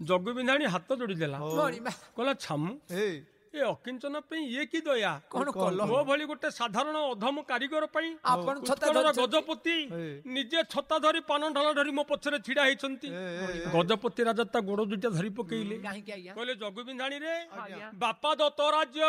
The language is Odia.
ଜଗୁ ବିନ୍ଧାଣୀ ହାତ ଯୋଡି ଦେଲା ମଣିମା କହିଲା ଛାମୁ ଏ ଅକିଞ୍ଚନ ପାଇଁ ଇଏ କି ଦୟା କଣ କଲ ମୋ ଭଳି ଗୋଟେ ସାଧାରଣ ଅଧମ କାରିଗର ପାଇଁ ଆପଣ ଛତା ଉତ୍କଳର ଧରିଛନ୍ତି। ଗଜପତି ନିଜେ ଛତା ଧରି ପାନ ଢାଳ ଧରି ମୋ ପଛରେ ଛିଡା ହେଇଛନ୍ତି। ଗଜପତି ରାଜା ତା ଗୋଡ ଦୁଇଟା ଧରି ପକେଇଲେ କାହିଁକି ଆଜ୍ଞା କହିଲେ ଜଗୁ ବିନ୍ଧାଣୀ ରେ ଆଜ୍ଞା। ବାପା ଦତ୍ତ ରାଜ୍ୟ